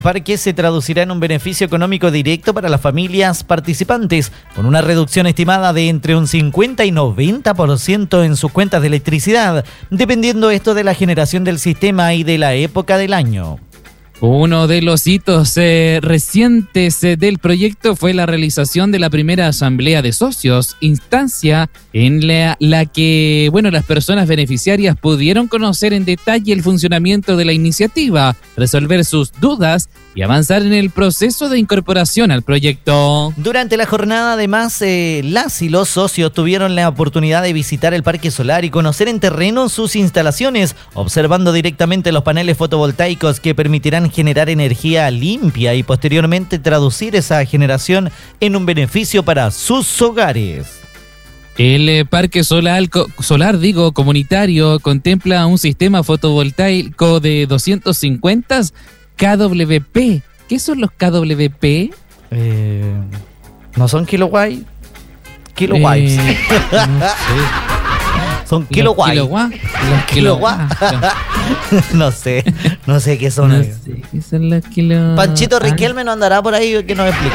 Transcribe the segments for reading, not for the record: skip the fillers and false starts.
parque se traducirá en un beneficio económico directo para las familias participantes, con una reducción estimada de entre un 50 y 90% en sus cuentas de electricidad, dependiendo esto de la generación del sistema y de la época del año. Uno de los hitos recientes del proyecto fue la realización de la primera asamblea de socios, instancia en la que las personas beneficiarias pudieron conocer en detalle el funcionamiento de la iniciativa, resolver sus dudas y avanzar en el proceso de incorporación al proyecto. Durante la jornada, además, las y los socios tuvieron la oportunidad de visitar el parque solar y conocer en terreno sus instalaciones, observando directamente los paneles fotovoltaicos que permitirán generar energía limpia y posteriormente traducir esa generación en un beneficio para sus hogares. El parque solar comunitario contempla un sistema fotovoltaico de 250 kWp. ¿Qué son los kWp? ¿No son kilowatts? Kilowatts. No sé. Son kilowatts. Los kilowatts. No sé qué son. No sé qué son los kilowatts. Panchito Riquelme no andará por ahí que nos explique.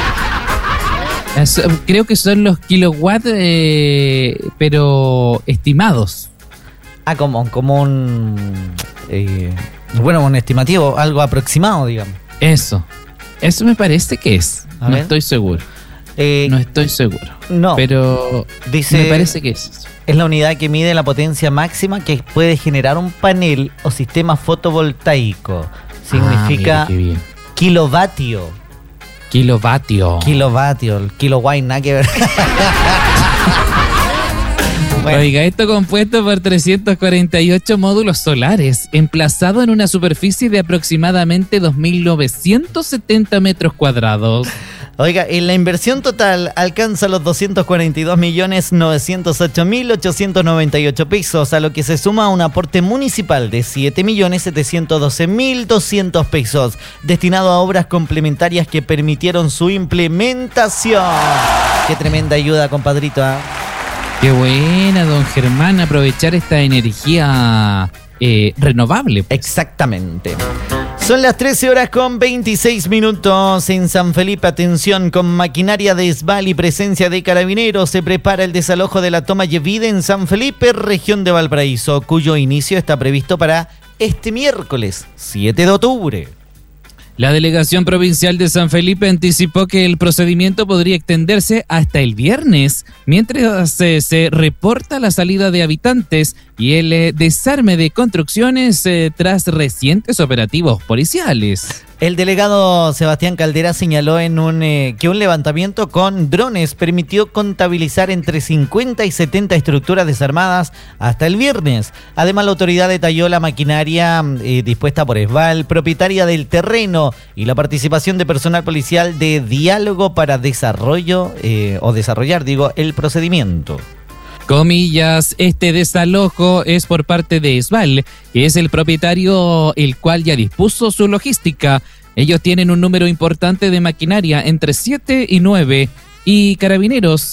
Creo que son los kilowatts, pero estimados. Como un... un estimativo, algo aproximado, digamos. Eso me parece que es. No estoy seguro. No estoy seguro. No. Pero dice, me parece que es eso. Es la unidad que mide la potencia máxima que puede generar un panel o sistema fotovoltaico. Significa kilovatio. Kilovatio. El kilowatt, nada que ver. Bueno. Oiga, esto compuesto por 348 módulos solares, emplazado en una superficie de aproximadamente 2.970 metros cuadrados. Oiga, la inversión total alcanza los 242.908.898 pesos, a lo que se suma un aporte municipal de 7.712.200 pesos, destinado a obras complementarias que permitieron su implementación. Qué tremenda ayuda, compadrito, ¿eh? Qué buena, don Germán, aprovechar esta energía renovable. Exactamente. Son las 13:26 en San Felipe. Atención, con maquinaria de ESVAL y presencia de carabineros se prepara el desalojo de la toma Yevide en San Felipe, región de Valparaíso, cuyo inicio está previsto para este miércoles 7 de octubre. La Delegación Provincial de San Felipe anticipó que el procedimiento podría extenderse hasta el viernes, mientras se reporta la salida de habitantes y el desarme de construcciones tras recientes operativos policiales. El delegado Sebastián Caldera señaló que un levantamiento con drones permitió contabilizar entre 50 y 70 estructuras desarmadas hasta el viernes. Además, la autoridad detalló la maquinaria dispuesta por ESVAL, propietaria del terreno, y la participación de personal policial de diálogo para desarrollar el procedimiento. Comillas, este desalojo es por parte de ESVAL, que es el propietario el cual ya dispuso su logística. Ellos tienen un número importante de maquinaria, entre 7 y 9, y Carabineros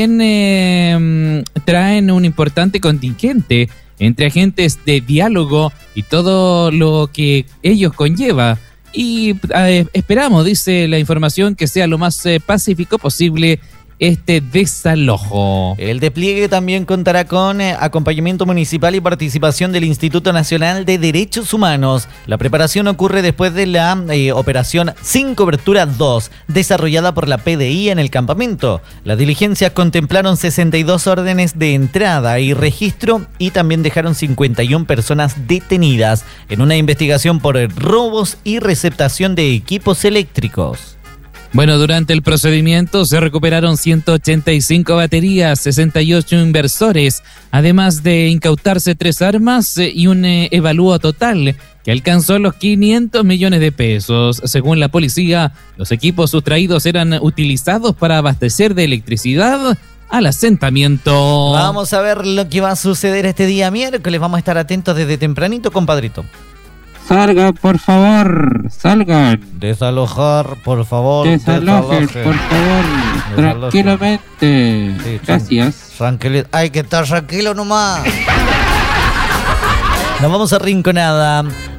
también traen un importante contingente entre agentes de diálogo y todo lo que ellos conlleva. Y esperamos, dice la información, que sea lo más pacífico posible este desalojo. El despliegue también contará con acompañamiento municipal y participación del Instituto Nacional de Derechos Humanos. La preparación ocurre después de la operación Sin Cobertura 2, desarrollada por la PDI en el campamento. Las diligencias contemplaron 62 órdenes de entrada y registro y también dejaron 51 personas detenidas en una investigación por robos y receptación de equipos eléctricos. Bueno, durante el procedimiento se recuperaron 185 baterías, 68 inversores, además de incautarse 3 armas y un evalúo total que alcanzó los 500 millones de pesos. Según la policía, los equipos sustraídos eran utilizados para abastecer de electricidad al asentamiento. Vamos a ver lo que va a suceder este día miércoles. Vamos a estar atentos desde tempranito, compadrito. Salgan, por favor, salgan. Desalojar, por favor. Desalojen, por favor, tranquilamente. Sí, gracias. Hay que estar tranquilo nomás. Nos vamos a Rinconada.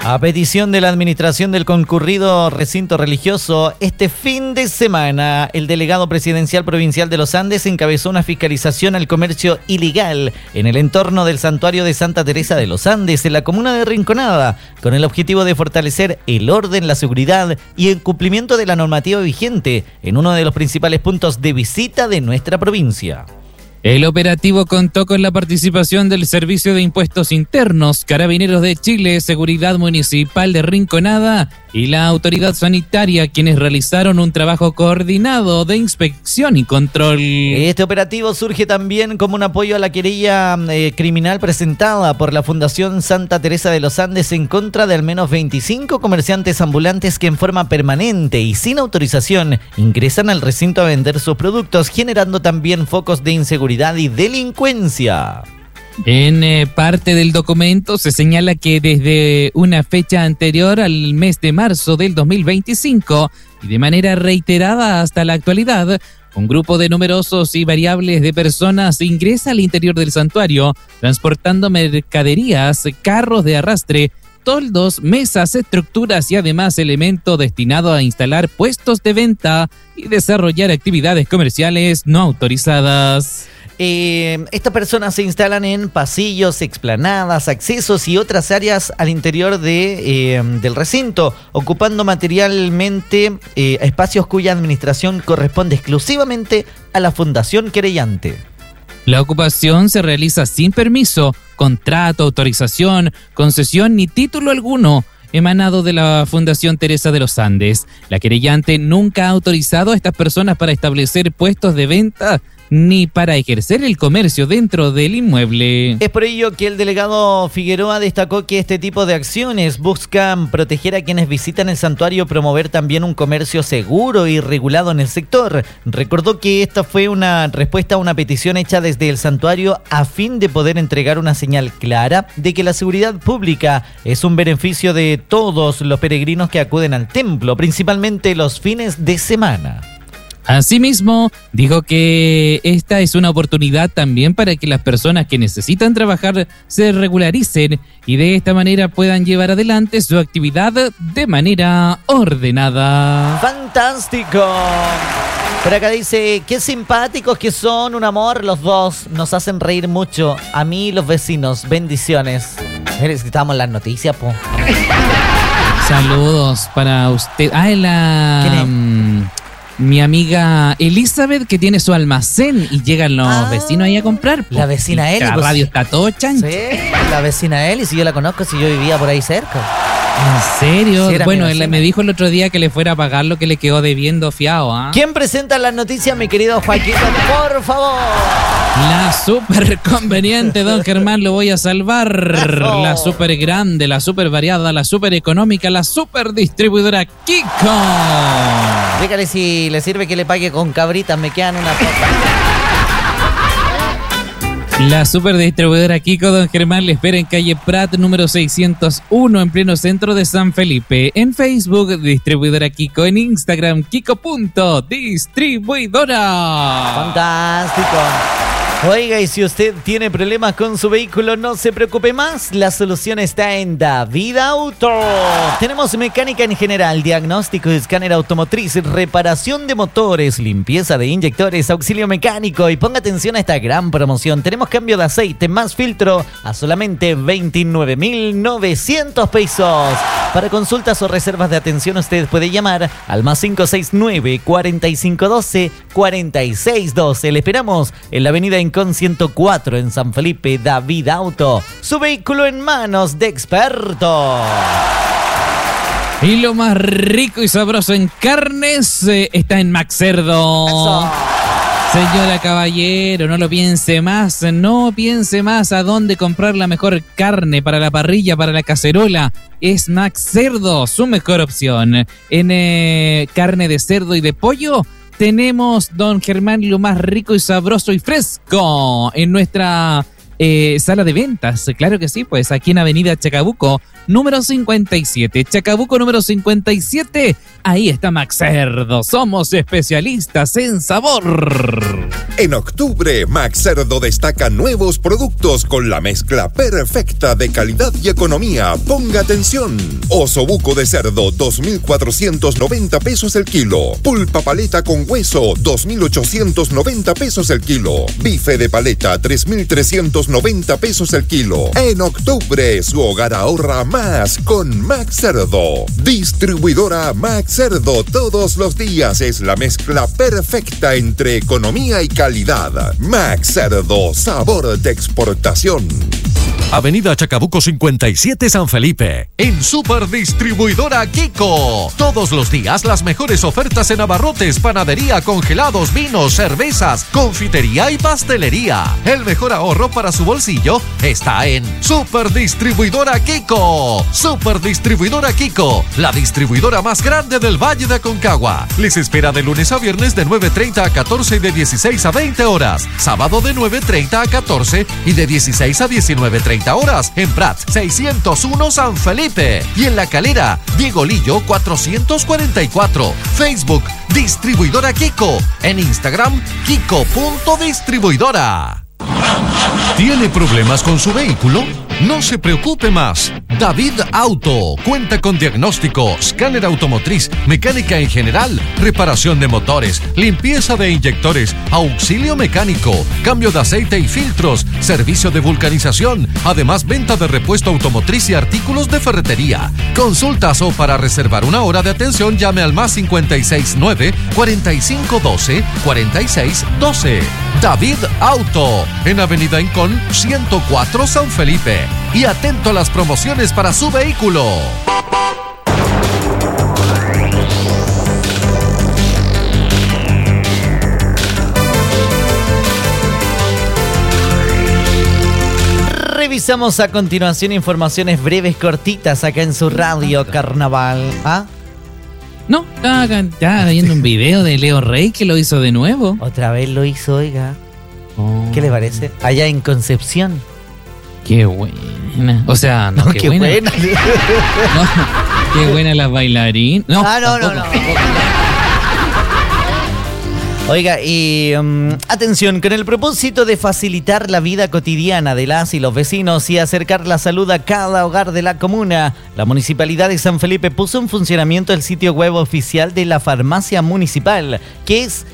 A petición de la administración del concurrido recinto religioso, este fin de semana el delegado presidencial provincial de los Andes encabezó una fiscalización al comercio ilegal en el entorno del santuario de Santa Teresa de los Andes en la comuna de Rinconada, con el objetivo de fortalecer el orden, la seguridad y el cumplimiento de la normativa vigente en uno de los principales puntos de visita de nuestra provincia. El operativo contó con la participación del Servicio de Impuestos Internos, Carabineros de Chile, Seguridad Municipal de Rinconada y la Autoridad Sanitaria, quienes realizaron un trabajo coordinado de inspección y control. Este operativo surge también como un apoyo a la querella criminal presentada por la Fundación Santa Teresa de los Andes en contra de al menos 25 comerciantes ambulantes que en forma permanente y sin autorización ingresan al recinto a vender sus productos, generando también focos de inseguridad y delincuencia. En parte del documento se señala que desde una fecha anterior al mes de marzo del 2025 y de manera reiterada hasta la actualidad, un grupo de numerosos y variables de personas ingresa al interior del santuario transportando mercaderías, carros de arrastre, toldos, mesas, estructuras y además elementos destinados a instalar puestos de venta y desarrollar actividades comerciales no autorizadas. Estas personas se instalan en pasillos, explanadas, accesos y otras áreas al interior del recinto, ocupando materialmente espacios cuya administración corresponde exclusivamente a la Fundación Querellante. La ocupación se realiza sin permiso, contrato, autorización, concesión ni título alguno emanado de la Fundación Teresa de los Andes. La querellante nunca ha autorizado a estas personas para establecer puestos de venta ni para ejercer el comercio dentro del inmueble. Es por ello que el delegado Figueroa destacó que este tipo de acciones buscan proteger a quienes visitan el santuario, promover también un comercio seguro y regulado en el sector. Recordó que esta fue una respuesta a una petición hecha desde el santuario a fin de poder entregar una señal clara de que la seguridad pública es un beneficio de todos los peregrinos que acuden al templo, principalmente los fines de semana. Asimismo, dijo que esta es una oportunidad también para que las personas que necesitan trabajar se regularicen y de esta manera puedan llevar adelante su actividad de manera ordenada. ¡Fantástico! Por acá dice, qué simpáticos que son, un amor los dos, nos hacen reír mucho, a mí y los vecinos, bendiciones. Necesitamos las noticias, po. Saludos para usted. Mi amiga Elizabeth, que tiene su almacén y llegan los vecinos ahí a comprar. La vecina Eli. La radio está todo chancho. Sí, la vecina Eli, si yo la conozco, si yo vivía por ahí cerca. ¿En serio? Sí, bueno, él me dijo el otro día que le fuera a pagar lo que le quedó debiendo fiado. ¿Quién presenta las noticias, mi querido Joaquín? Por favor. La súper conveniente, don Germán, lo voy a salvar. Eso. La súper grande, la súper variada, la súper económica, la súper distribuidora Kiko. Dígale si le sirve que le pague con cabritas, me quedan una poca. La superdistribuidora Kiko, don Germán, le espera en calle Prat, número 601, en pleno centro de San Felipe. En Facebook, distribuidora Kiko. En Instagram, kiko.distribuidora. Fantástico. Oiga, y si usted tiene problemas con su vehículo, no se preocupe más. La solución está en David Auto. Tenemos mecánica en general, diagnóstico de escáner automotriz, reparación de motores, limpieza de inyectores, auxilio mecánico. Y ponga atención a esta gran promoción. Tenemos cambio de aceite más filtro a solamente 29.900 pesos. Para consultas o reservas de atención, usted puede llamar al más 569-4512-4612. Le esperamos en la avenida Incon 104 en San Felipe. David Auto, su vehículo en manos de expertos. Y lo más rico y sabroso en carnes está en Max Cerdo. Eso. Señora caballero, no piense más a dónde comprar la mejor carne para la parrilla, para la cacerola. Es Max Cerdo, su mejor opción. En carne de cerdo y de pollo tenemos, don Germán, lo más rico y sabroso y fresco en nuestra sala de ventas. Claro que sí, pues aquí en Avenida Chacabuco, número 57. Chacabuco, número 57. ahí está Max Cerdo. Somos especialistas en sabor. En octubre, Max Cerdo destaca nuevos productos con la mezcla perfecta de calidad y economía. Ponga atención. Osobuco de cerdo, 2.490 pesos el kilo. Pulpa paleta con hueso, 2.890 pesos el kilo. Bife de paleta, 3.390 pesos el kilo. En octubre, su hogar ahorra más con Max Cerdo. Distribuidora Max Cerdo, todos los días es la mezcla perfecta entre economía y calidad. Max Cerdo, sabor de exportación. Avenida Chacabuco 57 San Felipe. En Super Distribuidora Kiko. Todos los días las mejores ofertas en abarrotes, panadería, congelados, vinos, cervezas, confitería y pastelería. El mejor ahorro para su bolsillo está en Super Distribuidora Kiko. Super Distribuidora Kiko, la distribuidora más grande del Valle de Aconcagua. Les espera de lunes a viernes de 9:30 a 14 y de 16 a 20 horas. Sábado de 9:30 a 14 y de 16 a 19:30 horas en Prats 601 San Felipe y en La Calera, Diego Lillo 444. Facebook Distribuidora Kiko. En Instagram Kiko.distribuidora. ¿Tiene problemas con su vehículo? No se preocupe más. David Auto cuenta con diagnóstico, escáner automotriz, mecánica en general, reparación de motores, limpieza de inyectores, auxilio mecánico, cambio de aceite y filtros, servicio de vulcanización, además venta de repuesto automotriz y artículos de ferretería. Consultas o para reservar una hora de atención llame al más 569 4512 4612. David Auto, en Avenida Incón 104 San Felipe. Y atento a las promociones para su vehículo. Revisamos a continuación informaciones breves cortitas acá en su radio Carnaval. ¿Ah? No, estaba viendo un video de Leo Rey que lo hizo de nuevo. Otra vez lo hizo, oiga. Oh. ¿Qué le parece? Allá en Concepción. Qué buena. O sea, no, Qué buena. No, qué buena la bailarina. No, no. Oiga, y atención, con el propósito de facilitar la vida cotidiana de las y los vecinos y acercar la salud a cada hogar de la comuna, la Municipalidad de San Felipe puso en funcionamiento el sitio web oficial de la Farmacia Municipal, que es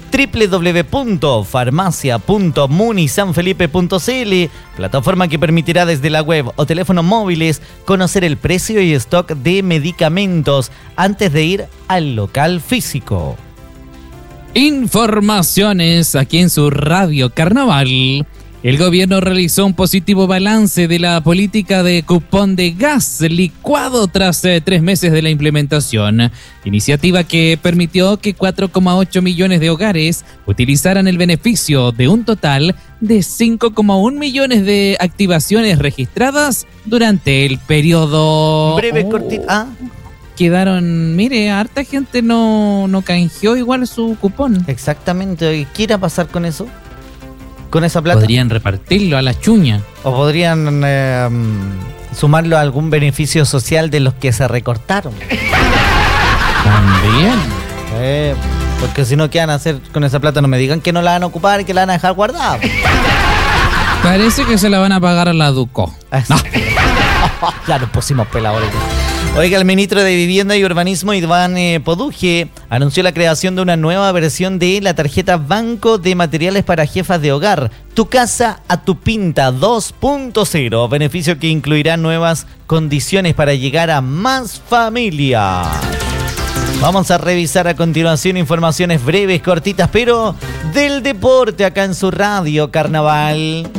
www.farmacia.munisanfelipe.cl, plataforma que permitirá desde la web o teléfonos móviles conocer el precio y stock de medicamentos antes de ir al local físico. Informaciones aquí en su radio Carnaval. El gobierno realizó un positivo balance de la política de cupón de gas licuado tras 3 meses de la implementación. Iniciativa que permitió que 4,8 millones de hogares utilizaran el beneficio de un total de 5,1 millones de activaciones registradas durante el periodo. Breve, cortita. Quedaron, mire, harta gente no canjeó igual su cupón. Exactamente. ¿Qué irá a pasar con eso? ¿Con esa plata? Podrían repartirlo a la chuña. ¿O podrían sumarlo a algún beneficio social de los que se recortaron? También. Porque si no, ¿qué van a hacer con esa plata? No me digan que no la van a ocupar y que la van a dejar guardada. Parece que se la van a pagar a la Duco. No. Ya nos pusimos peladores. Oiga, el ministro de Vivienda y Urbanismo, Iván Poduje, anunció la creación de una nueva versión de la tarjeta Banco de Materiales para Jefas de Hogar, Tu Casa a Tu Pinta 2.0, beneficio que incluirá nuevas condiciones para llegar a más familias. Vamos a revisar a continuación informaciones breves, cortitas, pero del deporte acá en su radio Carnaval.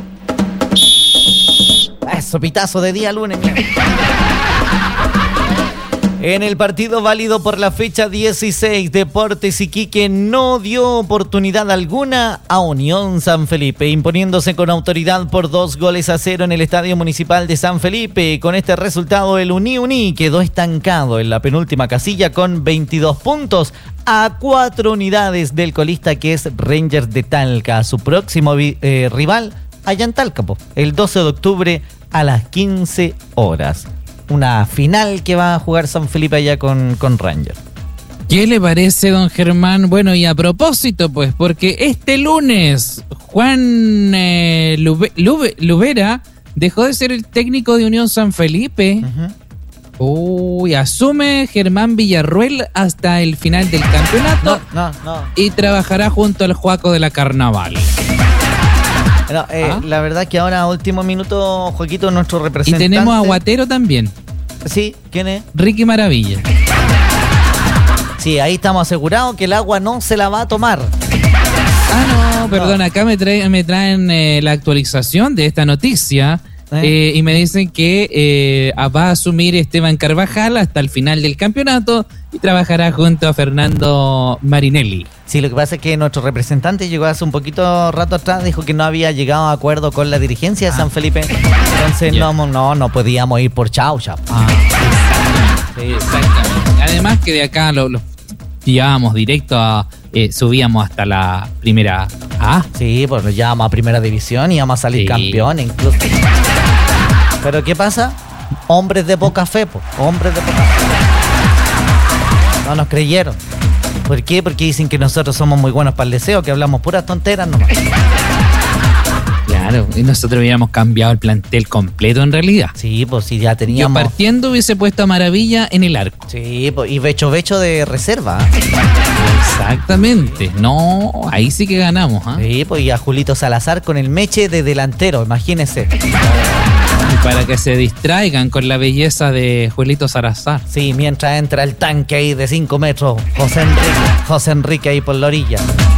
Eso, pitazo de día lunes. En el partido válido por la fecha 16, Deportes Iquique no dio oportunidad alguna a Unión San Felipe, imponiéndose con autoridad por 2-0 en el Estadio Municipal de San Felipe. Con este resultado, el Uni quedó estancado en la penúltima casilla con 22 puntos a 4 unidades del colista, que es Rangers de Talca. Su próximo rival allá en Talca, el 12 de octubre a las 15 horas. Una final que va a jugar San Felipe allá con Rangers. ¿Qué le parece, don Germán? Bueno, y a propósito, pues, porque este lunes Juan Lubera dejó de ser el técnico de Unión San Felipe. Uy, asume Germán Villarruel hasta el final del campeonato. No. Y trabajará junto al Juaco de la Carnaval. No, la verdad que ahora, último minuto, Joaquito, nuestro representante. Y tenemos a Guatero también. Sí, ¿quién es? Ricky Maravilla. Sí, ahí estamos asegurados que el agua no se la va a tomar. Ah, no, perdón, acá me traen la actualización de esta noticia. Y me dicen que va a asumir Esteban Carvajal hasta el final del campeonato y trabajará junto a Fernando Marinelli. Sí, lo que pasa es que nuestro representante llegó hace un poquito rato atrás, dijo que no había llegado a acuerdo con la dirigencia de San Felipe, entonces no podíamos ir por chau. Sí, exactamente. Además que de acá lo llevábamos directo a... subíamos hasta la primera A. Sí, pues nos llevamos a primera división y íbamos a salir campeones incluso. Pero ¿qué pasa? Hombres de poca fe, hombres de poca fe. No nos creyeron. ¿Por qué? Porque dicen que nosotros somos muy buenos para el deseo, que hablamos puras tonteras nomás. Claro, y nosotros hubiéramos cambiado el plantel completo en realidad. Sí, pues si ya teníamos... Yo partiendo hubiese puesto a Maravilla en el arco. Sí, pues, y Becho de reserva. Exactamente. No, ahí sí que ganamos. Sí, pues y a Julito Salazar con el Meche de delantero, imagínese. Y para que se distraigan con la belleza de Julito Salazar. Sí, mientras entra el tanque ahí de 5 metros, José Enrique ahí por la orilla.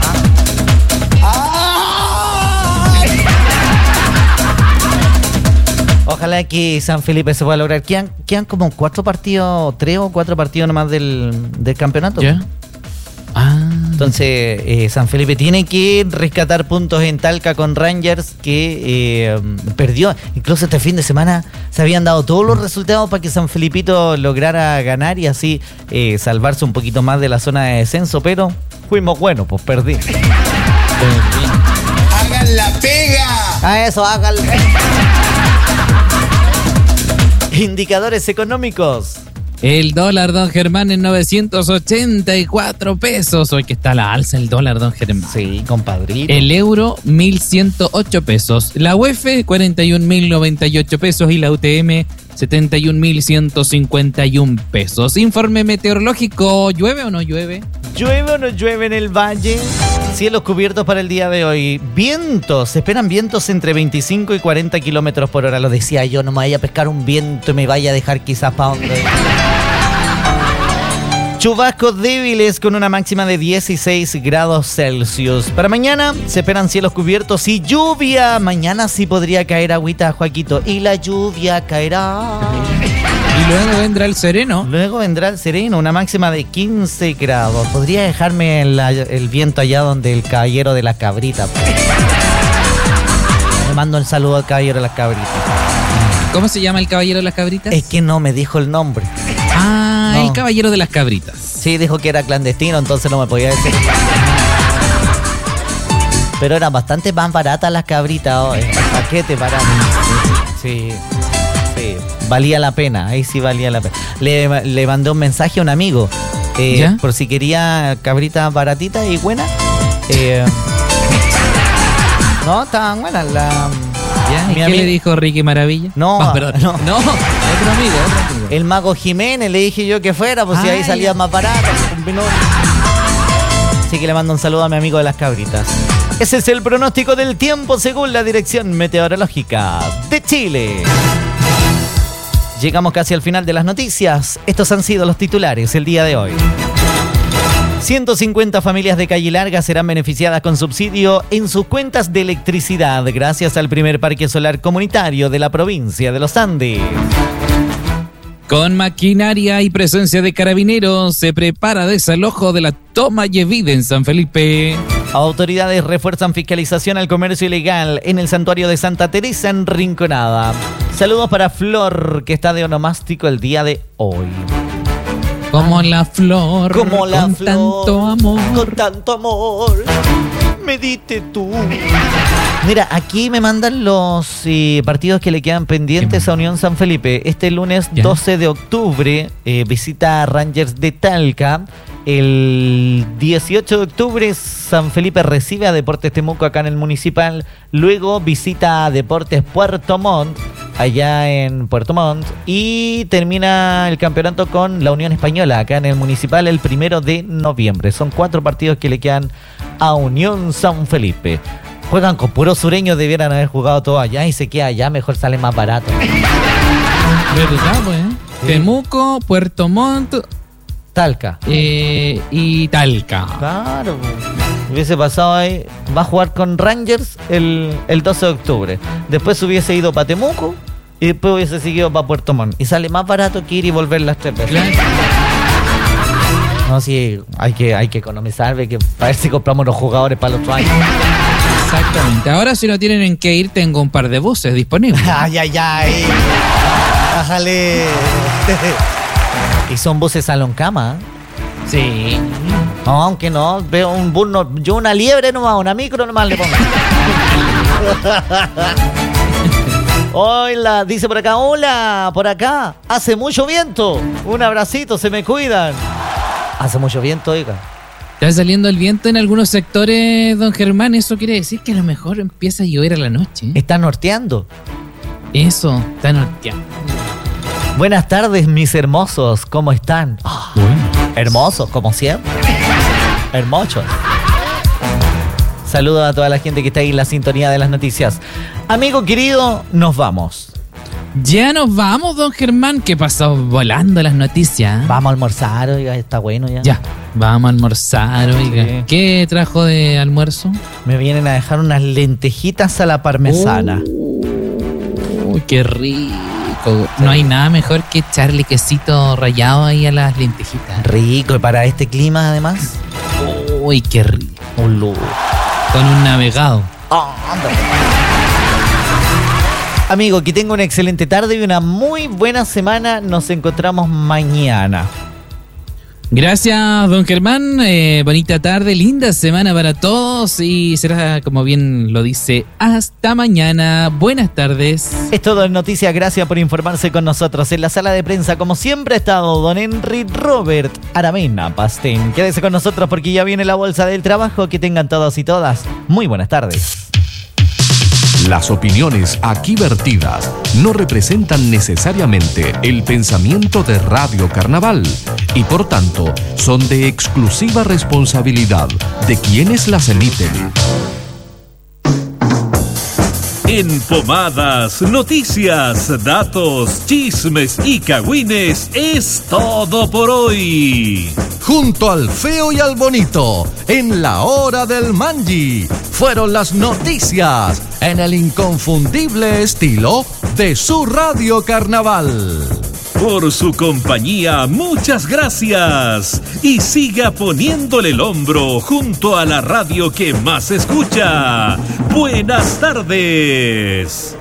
Ojalá que San Felipe se pueda lograr. Quedan como 4 partidos, 3 o 4 partidos nomás del campeonato. ¿Ya? Entonces, San Felipe tiene que rescatar puntos en Talca con Rangers, que perdió. Incluso este fin de semana se habían dado todos los resultados para que San Felipito lograra ganar y así salvarse un poquito más de la zona de descenso, pero fuimos buenos, pues perdí. ¡Hagan la pega! A eso, háganlo. Indicadores económicos. El dólar, don Germán, en 984 pesos. Hoy que está a la alza el dólar, don Germán. Sí, compadrito. El euro, 1.108 pesos. La UEF, 41.098 pesos. Y la UTM, 71.151 pesos. Informe meteorológico. ¿Llueve o no llueve? ¿Llueve o no llueve en el valle? Cielos cubiertos para el día de hoy. Vientos, se esperan vientos entre 25 y 40 kilómetros por hora. Lo decía yo, no me vaya a pescar un viento y me vaya a dejar quizás para donde. Chubascos débiles con una máxima de 16 grados Celsius. Para mañana se esperan cielos cubiertos y lluvia. Mañana sí podría caer agüita, Joaquito. Y la lluvia caerá. Y luego vendrá el sereno. Luego vendrá el sereno, una máxima de 15 grados. ¿Podría dejarme el viento allá donde el caballero de las cabritas? Le mando el saludo al caballero de las cabritas. ¿Cómo se llama el caballero de las cabritas? Es que no me dijo el nombre. Ah, no. El caballero de las cabritas. Sí, dijo que era clandestino, entonces no me podía decir. Pero eran bastante más baratas las cabritas. El paquete barato. Sí. Valía la pena, ahí sí valía la pena. Le mandé un mensaje a un amigo por si quería cabritas baratitas y buenas. No, estaban buenas. ¿Y qué le dijo Ricky Maravilla? No, perdón. No, otro amigo. El Mago Jiménez, le dije yo que fuera, pues si ahí salía más barato. Así que le mando un saludo a mi amigo de las cabritas. Ese es el pronóstico del tiempo según la Dirección Meteorológica de Chile. Llegamos casi al final de las noticias. Estos han sido los titulares el día de hoy. 150 familias de Calle Larga serán beneficiadas con subsidio en sus cuentas de electricidad gracias al primer parque solar comunitario de la provincia de los Andes. Con maquinaria y presencia de carabineros se prepara desalojo de la toma Yevide en San Felipe. Autoridades refuerzan fiscalización al comercio ilegal en el santuario de Santa Teresa en Rinconada. Saludos para Flor, que está de onomástico el día de hoy. Como la flor, como la con flor, tanto amor. Con tanto amor, me diste tú. Mira, aquí me mandan los partidos que le quedan pendientes a Unión San Felipe. Este lunes 12 de octubre visita a Rangers de Talca. El 18 de octubre San Felipe recibe a Deportes Temuco acá en el Municipal. Luego visita a Deportes Puerto Montt, allá en Puerto Montt. Y termina el campeonato con la Unión Española acá en el Municipal el 1 de noviembre. Son 4 partidos que le quedan a Unión San Felipe. Juegan con puros sureños, debieran haber jugado todo allá y se queda allá, mejor sale más barato. ¿Verdad, pues? Sí. Temuco, Puerto Montt, Talca. Y Talca. Claro. Hubiese pasado ahí. Va a jugar con Rangers el 12 de octubre. Después hubiese ido para Temuco y después hubiese seguido para Puerto Montt. Y sale más barato que ir y volver las 3 veces. Claro. No, sí, hay que economizar, que para ver si compramos los jugadores para los otros años. Exactamente. Ahora si no tienen en qué ir, tengo un par de buses disponibles. Ay. Bájale. Y son buses saloncama. Sí. No, aunque no, veo un bus, no, yo una liebre nomás, una micro nomás le pongo. Hola, dice por acá, hola, por acá, hace mucho viento. Un abracito, se me cuidan. Hace mucho viento, oiga. Está saliendo el viento en algunos sectores, don Germán. Eso quiere decir que a lo mejor empieza a llover a la noche. Está norteando. Eso, está norteando. Buenas tardes, mis hermosos, ¿cómo están? Oh, hermosos, como siempre. Hermosos. Saludos a toda la gente que está ahí en la sintonía de las noticias. Amigo querido, nos vamos. Ya nos vamos, don Germán, que pasó volando las noticias. Vamos a almorzar, oiga, está bueno ya. Ya, vamos a almorzar, oiga. Sí. ¿Qué trajo de almuerzo? Me vienen a dejar unas lentejitas a la parmesana. Uy, qué rico. No hay nada mejor que echarle quesito rallado ahí a las lentejitas. Rico, y para este clima además. Uy, qué rico. Con un navegado. Amigo, que tenga una excelente tarde y una muy buena semana. Nos encontramos mañana. Gracias, don Germán. Bonita tarde, linda semana para todos. Y será, como bien lo dice, hasta mañana. Buenas tardes. Es todo en Noticias. Gracias por informarse con nosotros. En la sala de prensa, como siempre, ha estado don Henry Robert Aravena Pastén. Quédese con nosotros porque ya viene la bolsa del trabajo. Que tengan todos y todas muy buenas tardes. Las opiniones aquí vertidas no representan necesariamente el pensamiento de Radio Carnaval y por tanto son de exclusiva responsabilidad de quienes las emiten. En Pomadas, noticias, datos, chismes y cagüines es todo por hoy. Junto al feo y al bonito, en la hora del mangi, fueron las noticias en el inconfundible estilo de su Radio Carnaval. Por su compañía, muchas gracias. Y siga poniéndole el hombro junto a la radio que más escucha. Buenas tardes.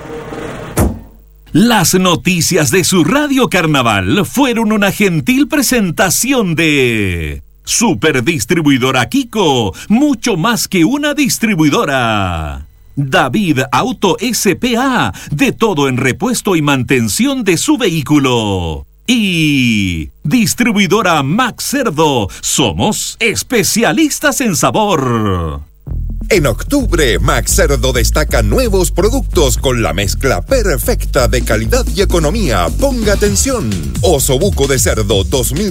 Las noticias de su Radio Carnaval fueron una gentil presentación de Superdistribuidora Kiko, mucho más que una distribuidora. David Auto S.p.A., de todo en repuesto y mantención de su vehículo. Y Distribuidora Max Cerdo, somos especialistas en sabor. En octubre, Max Cerdo destaca nuevos productos con la mezcla perfecta de calidad y economía. Ponga atención. Osobuco de cerdo,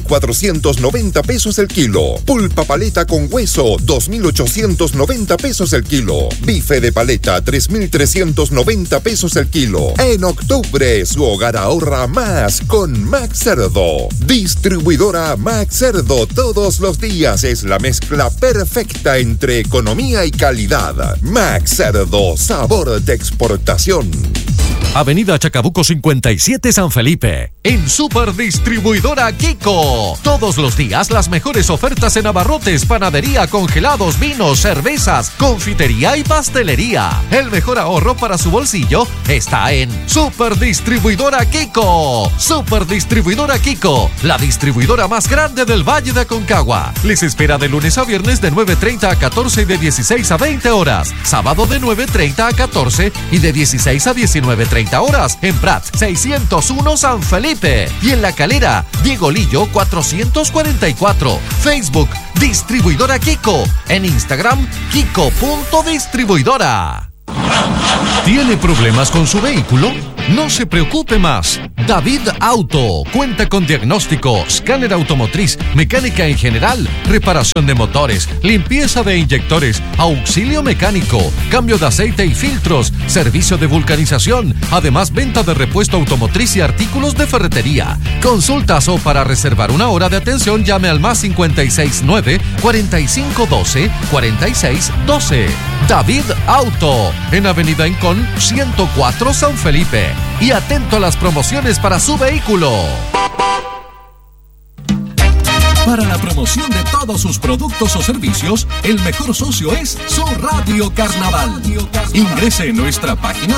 2,490 pesos el kilo. Pulpa paleta con hueso, 2,890 pesos el kilo. Bife de paleta, 3,390 pesos el kilo. En octubre, su hogar ahorra más con Max Cerdo. Distribuidora Max Cerdo, todos los días es la mezcla perfecta entre economía y calidad. Max Cerdo, sabor de exportación. Avenida Chacabuco 57 San Felipe. En Superdistribuidora Kiko. Todos los días las mejores ofertas en abarrotes, panadería, congelados, vinos, cervezas, confitería y pastelería. El mejor ahorro para su bolsillo está en Superdistribuidora Kiko. Superdistribuidora Kiko, la distribuidora más grande del Valle de Aconcagua. Les espera de lunes a viernes de 9:30 a 14 y de 16 a 20 horas. Sábado de 9:30 a 14 y de 16 a 19:30 30 horas en Prats 601 San Felipe y en La Calera, Diego Lillo 444. Facebook, Distribuidora Kiko. En Instagram, kiko.distribuidora. ¿Tiene problemas con su vehículo? No se preocupe más. David Auto cuenta con diagnóstico, escáner automotriz, mecánica en general, reparación de motores, limpieza de inyectores, auxilio mecánico, cambio de aceite y filtros, servicio de vulcanización, además venta de repuesto automotriz y artículos de ferretería. Consultas o para reservar una hora de atención llame al más 569 4512 4612. David Auto, en Avenida Incón 104 San Felipe. Y atento a las promociones para su vehículo. Para la promoción de todos sus productos o servicios, el mejor socio es su Radio Carnaval. Ingrese en nuestra página